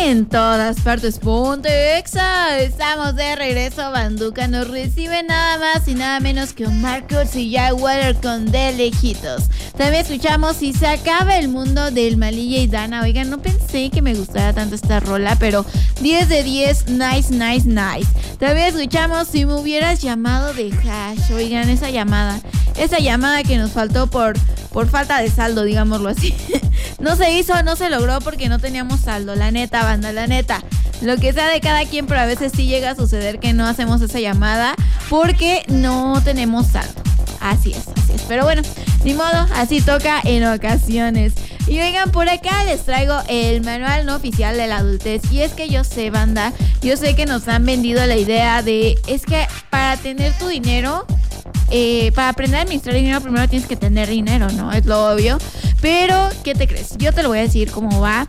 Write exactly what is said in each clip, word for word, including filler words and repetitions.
En todas partes, ponte Exa. Estamos de regreso. Banduca nos recibe nada más y nada menos que Omar Kurz y Jaguar con De Lejitos. También escuchamos Si se acaba el mundo del Malilla y Dana. Oigan, no pensé que me gustara tanto esta rola, pero diez de diez, nice, nice, nice. También escuchamos Si me hubieras llamado de Hash. Oigan, esa llamada, esa llamada que nos faltó por, por falta de saldo, digámoslo así. No se hizo, no se logró porque no teníamos saldo, la neta, banda, la neta. Lo que sea de cada quien, pero a veces sí llega a suceder que no hacemos esa llamada porque no tenemos saldo. Así es, así es. Pero bueno, ni modo, así toca en ocasiones. Y oigan, por acá les traigo el manual no oficial de la adultez. Y es que yo sé, banda, yo sé que nos han vendido la idea de, es que para tener tu dinero, eh, para aprender a administrar dinero, primero tienes que tener dinero, ¿no? Es lo obvio. Pero, ¿qué te crees? Yo te lo voy a decir cómo va.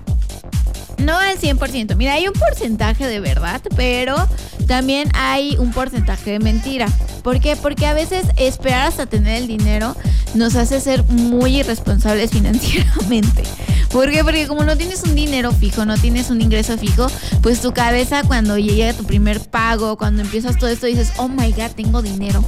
No al cien por ciento. Mira, hay un porcentaje de verdad, pero también hay un porcentaje de mentira. ¿Por qué? Porque a veces esperar hasta tener el dinero nos hace ser muy irresponsables financieramente. ¿Por qué? Porque como no tienes un dinero fijo, no tienes un ingreso fijo, pues tu cabeza cuando llega tu primer pago, cuando empiezas todo esto, dices, oh my God, tengo dinero.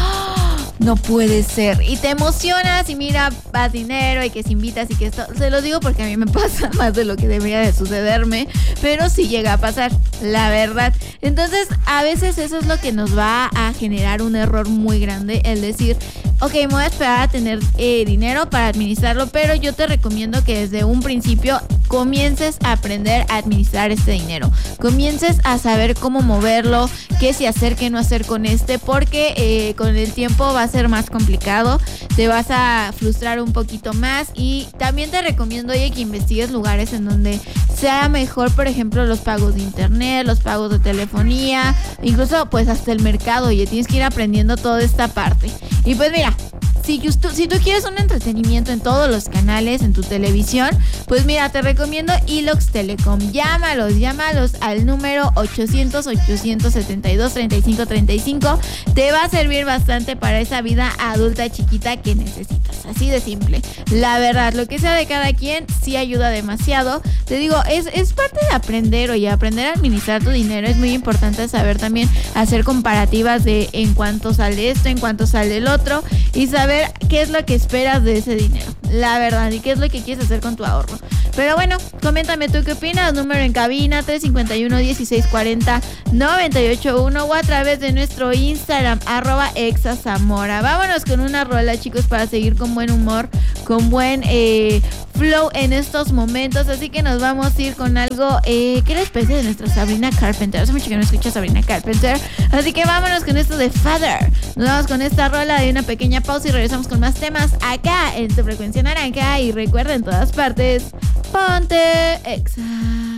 No puede ser. Y te emocionas y mira, vas dinero y que se invitas y que esto. Se lo digo porque a mí me pasa más de lo que debería de sucederme, pero sí llega a pasar, la verdad. Entonces, a veces eso es lo que nos va a generar un error muy grande, el decir, ok, me voy a esperar a tener eh, dinero para administrarlo, pero yo te recomiendo que desde un principio comiences a aprender a administrar este dinero. Comiences a saber cómo moverlo, qué sí hacer, qué no hacer con este, porque eh, con el tiempo va a ser más complicado, te vas a frustrar un poquito más. Y también te recomiendo, oye, que investigues lugares en donde sea mejor, por ejemplo, los pagos de internet, los pagos de telefonía, incluso pues hasta el mercado. Oye, tienes que ir aprendiendo toda esta parte. Y pues mira, Si tú, si tú quieres un entretenimiento en todos los canales, en tu televisión, pues mira, te recomiendo Ilox Telecom. Llámalos, llámalos al número ochocientos, ochocientos setenta y dos, treinta y cinco treinta y cinco. Te va a servir bastante para esa vida adulta chiquita que necesitas. Así de simple. La verdad, lo que sea de cada quien sí ayuda demasiado. Te digo, es, es parte de aprender, oye, aprender a administrar tu dinero. Es muy importante saber también hacer comparativas de en cuánto sale esto, en cuánto sale el otro, y saber qué es lo que esperas de ese dinero, la verdad, y qué es lo que quieres hacer con tu ahorro. Pero bueno, coméntame tú qué opinas. Número en cabina tres cinco uno, dieciséis cuarenta, noventa y ocho uno o a través de nuestro Instagram arroba exazamora. Vámonos con una rola, chicos, para seguir con buen humor, con buen eh, flow en estos momentos. Así que nos vamos a ir con algo eh, que era especie de nuestra Sabrina Carpenter. Hace mucho que no escucho a Sabrina Carpenter, así que vámonos con esto de Father. Nos vamos con esta rola de una pequeña pausa y regresamos con más temas acá en tu frecuencia naranja. Y recuerda, en todas partes, ponte Exa.